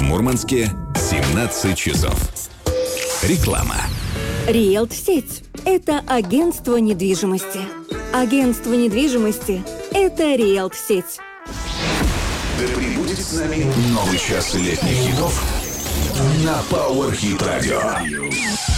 Мурманске 17 часов. Реклама. Риэлт-сеть – это агентство недвижимости. Агентство недвижимости – это Риэлт-сеть. Да пребудет с нами новый час летних хитов на Power Hit Radio.